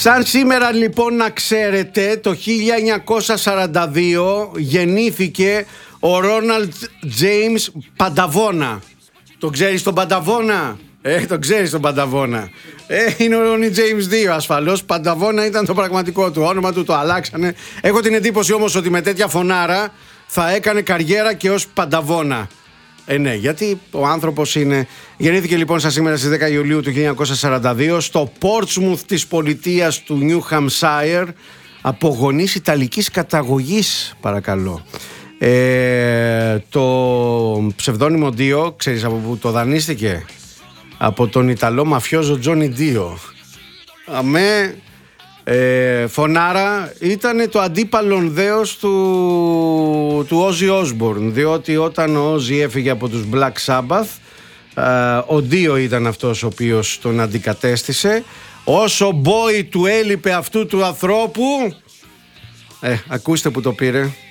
Σαν σήμερα λοιπόν να ξέρετε, το 1942 γεννήθηκε ο Ρόναλντ Τζέιμς Πανταβόνα. Τον ξέρεις τον Πανταβόνα? Τον ξέρεις τον Πανταβόνα. Είναι ο Ρόνι Τζέιμς 2 ασφαλώς. Πανταβόνα ήταν το πραγματικό του όνομα, του το αλλάξανε. Έχω την εντύπωση όμως ότι με τέτοια φωνάρα θα έκανε καριέρα και ως Πανταβόνα. Ναι, γιατί ο άνθρωπος είναι. Γεννήθηκε λοιπόν σαν σήμερα στις 10 Ιουλίου του 1942 στο Πόρτσμουθ της πολιτείας του Νιου Χαμσάιρ, από γονείς ιταλικής καταγωγής, παρακαλώ. Το ψευδόνυμο Ντίο, ξέρεις από πού το δανείστηκε? Από τον Ιταλό μαφιόζο Τζόνι Ντίο. Αμέ. Φωνάρα, ήταν το αντίπαλον δέος του Όζι Όσμπορν, διότι όταν ο Όζι έφυγε από τους Black Sabbath, ο Ντίο ήταν αυτός ο οποίος τον αντικατέστησε. Όσο boy του έλειπε αυτού του ανθρώπου, ακούστε που το πήρε.